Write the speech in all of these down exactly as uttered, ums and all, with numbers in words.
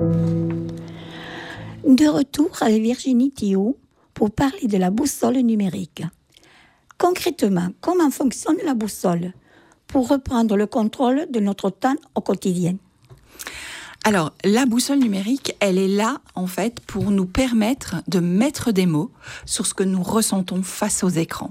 De retour avec Virginie Thioult pour parler de la boussole numérique. Concrètement, comment fonctionne la boussole pour reprendre le contrôle de notre temps au quotidien? Alors, la boussole numérique, elle est là, en fait, pour nous permettre de mettre des mots sur ce que nous ressentons face aux écrans.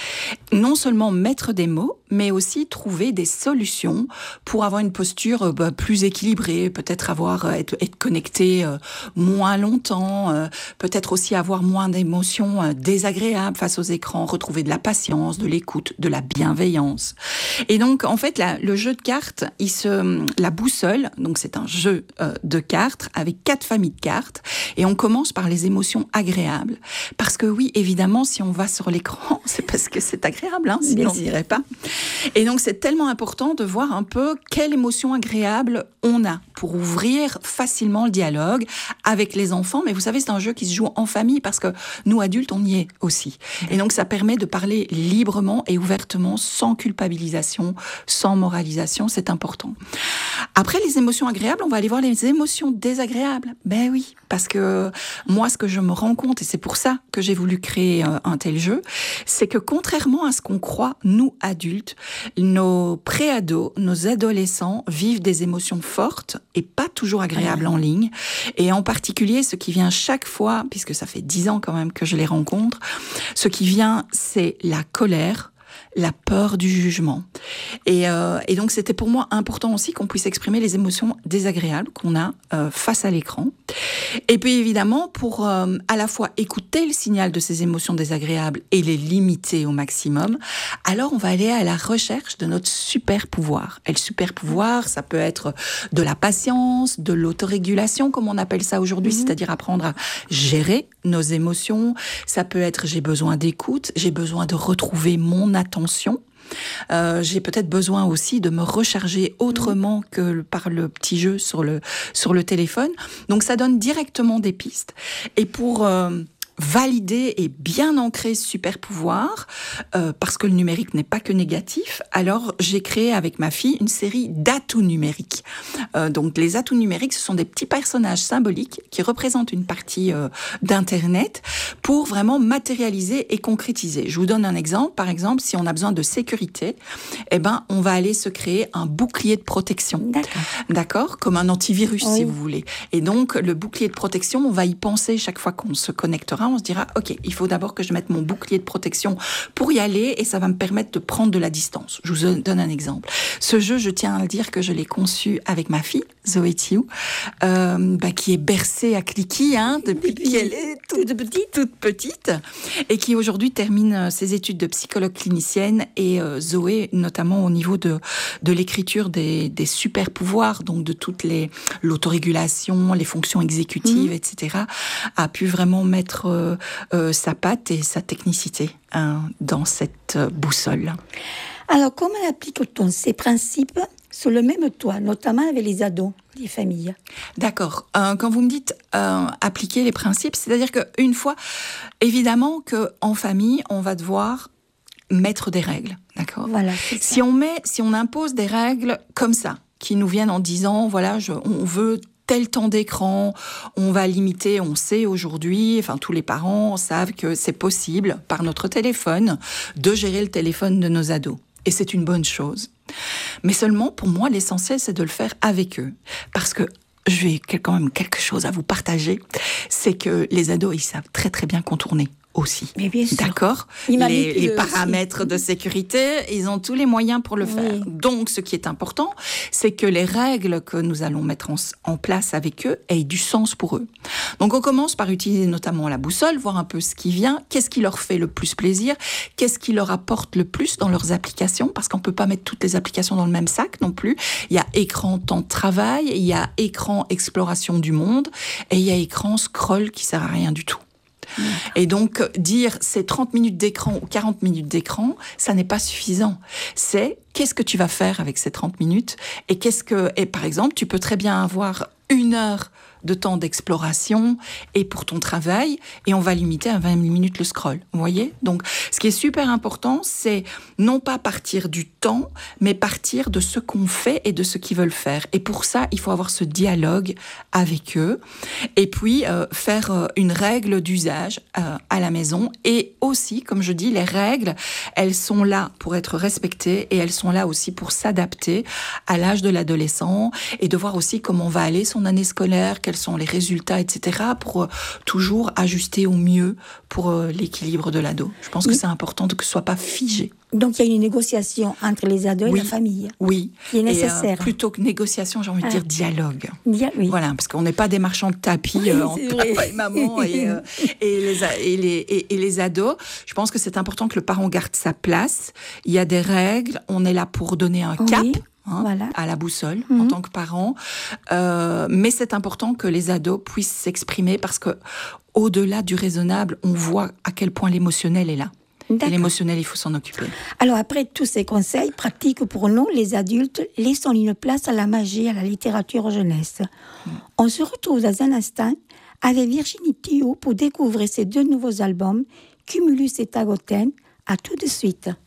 Non seulement mettre des mots, mais aussi trouver des solutions pour avoir une posture bah, plus équilibrée, peut-être avoir être, être connecté euh, moins longtemps, euh, peut-être aussi avoir moins d'émotions euh, désagréables face aux écrans, retrouver de la patience, de l'écoute, de la bienveillance. Et donc, en fait, la, le jeu de cartes, il se, la boussole, donc c'est un jeu euh, de cartes avec quatre familles de cartes, et on commence par les émotions agréables. Parce que oui, évidemment, si on va sur l'écran, c'est parce que c'est agréable, hein, sinon on n'irait pas. Et donc, c'est tellement important de voir un peu quelle émotion agréable on a pour ouvrir facilement le dialogue avec les enfants. Mais vous savez, c'est un jeu qui se joue en famille parce que nous, adultes, on y est aussi. Et donc, ça permet de parler librement et ouvertement, sans culpabilisation, sans moralisation. C'est important. Après les émotions agréables, on va aller voir les émotions désagréables. Ben oui, parce que moi, ce que je me rends compte, et c'est pour ça que j'ai voulu créer un tel jeu, c'est que contrairement à ce qu'on croit, nous, adultes, nos pré-ados, nos adolescents vivent des émotions fortes et pas toujours agréables en ligne. Et en particulier, ce qui vient chaque fois, puisque ça fait dix ans quand même que je les rencontre, ce qui vient, c'est la colère, la peur du jugement. Et, euh, et donc, c'était pour moi important aussi qu'on puisse exprimer les émotions désagréables qu'on a euh, face à l'écran. Et puis, évidemment, pour euh, à la fois écouter le signal de ces émotions désagréables et les limiter au maximum, alors on va aller à la recherche de notre super pouvoir. Et le super pouvoir, ça peut être de la patience, de l'autorégulation, comme on appelle ça aujourd'hui, mmh. c'est-à-dire apprendre à gérer nos émotions. Ça peut être j'ai besoin d'écoute, j'ai besoin de retrouver mon attention. Euh, j'ai peut-être besoin aussi de me recharger autrement que par le petit jeu sur le, sur le téléphone. Donc ça donne directement des pistes. Et pour euh, valider et bien ancrer ce super pouvoir, euh, parce que le numérique n'est pas que négatif, alors j'ai créé avec ma fille une série d'atouts numériques. Euh, donc les atouts numériques, ce sont des petits personnages symboliques qui représentent une partie euh, d'Internet pour vraiment matérialiser et concrétiser. Je vous donne un exemple. Par exemple, si on a besoin de sécurité, eh ben, on va aller se créer un bouclier de protection. D'accord. D'accord ? Comme un antivirus, oui. si vous voulez. Et donc, le bouclier de protection, on va y penser chaque fois qu'on se connectera. On se dira, OK, il faut d'abord que je mette mon bouclier de protection pour y aller et ça va me permettre de prendre de la distance. Je vous donne un exemple. Ce jeu, je tiens à le dire que je l'ai conçu avec ma fille, Zoé Thioult, euh, bah, qui est bercée à cliquis hein, depuis qu'elle est toute petite, toute petite et qui aujourd'hui termine ses études de psychologue clinicienne et euh, Zoé, notamment au niveau de, de l'écriture des, des super pouvoirs, donc de toutes les, l'autorégulation, les fonctions exécutives, mmh. et cetera, a pu vraiment mettre euh, euh, sa patte et sa technicité hein, dans cette euh, boussole. Alors, comment applique-t-on ces principes sur le même toit, notamment avec les ados, les familles? D'accord. Euh, quand vous me dites euh, appliquer les principes, c'est-à-dire qu'une fois, évidemment qu'en famille, on va devoir mettre des règles, d'accord ? Voilà, si on met, si on impose des règles comme ça, qui nous viennent en disant, voilà, je, on veut tel temps d'écran, on va limiter, on sait aujourd'hui, enfin tous les parents savent que c'est possible par notre téléphone de gérer le téléphone de nos ados. Et c'est une bonne chose. Mais seulement, pour moi, l'essentiel, c'est de le faire avec eux. Parce que je vais quand même quelque chose à vous partager, c'est que les ados, ils savent très très bien contourner aussi. Mais bien sûr. D'accord ? Les, les paramètres aussi de sécurité, ils ont tous les moyens pour le faire. Oui. Donc, ce qui est important, c'est que les règles que nous allons mettre en, en place avec eux aient du sens pour eux. Donc, on commence par utiliser notamment la boussole, voir un peu ce qui vient, qu'est-ce qui leur fait le plus plaisir, qu'est-ce qui leur apporte le plus dans leurs applications, parce qu'on ne peut pas mettre toutes les applications dans le même sac non plus. Il y a écran temps de travail, il y a écran exploration du monde, et il y a écran scroll qui ne sert à rien du tout. Et donc, dire c'est trente minutes d'écran ou quarante minutes d'écran, ça n'est pas suffisant. C'est qu'est-ce que tu vas faire avec ces trente minutes et qu'est-ce que, et par exemple, tu peux très bien avoir une heure de temps d'exploration et pour ton travail, et on va limiter à vingt minutes le scroll, vous voyez ? Donc, ce qui est super important, c'est non pas partir du temps, mais partir de ce qu'on fait et de ce qu'ils veulent faire. Et pour ça, il faut avoir ce dialogue avec eux, et puis euh, faire euh, une règle d'usage euh, à la maison. Et aussi, comme je dis, les règles, elles sont là pour être respectées, et elles sont là aussi pour s'adapter à l'âge de l'adolescent, et de voir aussi comment va aller son année scolaire, quels sont les résultats, et cetera, pour euh, toujours ajuster au mieux pour euh, l'équilibre de l'ado. Je pense que c'est important que ce ne soit pas figé. Donc, il y a une négociation entre les ados oui, et la famille. Oui. Qui est nécessaire. Et, euh, plutôt que négociation, j'ai envie ah. de dire dialogue. Dia- oui. Voilà, parce qu'on n'est pas des marchands de tapis oui, euh, entre papa et maman et, euh, et, les, et, les, et, et les ados. Je pense que c'est important que le parent garde sa place. Il y a des règles. On est là pour donner un cap. Oui. Hein, voilà. à la boussole, mmh. en tant que parent. Euh, mais c'est important que les ados puissent s'exprimer parce que, au-delà du raisonnable, on voit à quel point l'émotionnel est là. D'accord. Et l'émotionnel, il faut s'en occuper. Alors, après tous ces conseils pratiques pour nous, les adultes, laissons une place à la magie, à la littérature jeunesse. Mmh. On se retrouve dans un instant avec Virginie Thioult pour découvrir ces deux nouveaux albums, Cumulus et Tagoten. À tout de suite.